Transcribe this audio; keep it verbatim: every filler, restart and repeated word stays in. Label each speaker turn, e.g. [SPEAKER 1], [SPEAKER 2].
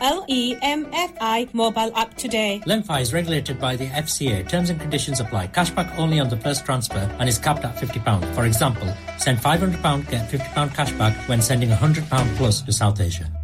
[SPEAKER 1] L E M F I mobile app today.
[SPEAKER 2] Lemfi is regulated by the F C A. Terms and conditions apply. Cashback only on the first transfer and is capped at fifty pounds. For example, send five hundred pounds, get fifty pounds cashback when sending one hundred pounds plus to South Asia.